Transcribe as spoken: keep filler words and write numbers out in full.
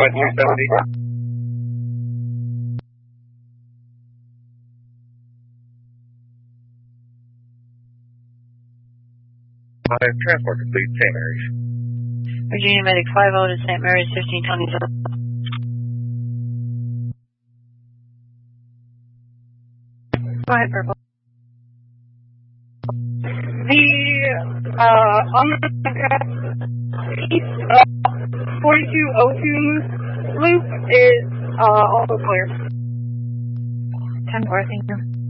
at two seventy. I have transport complete, Saint Mary's. Virginia Medic five oh to Saint Mary's, fifteen twenty-seven. Go ahead, Purple. The, uh, on the east of forty-two oh two loop is, uh, also clear. ten four, thank you.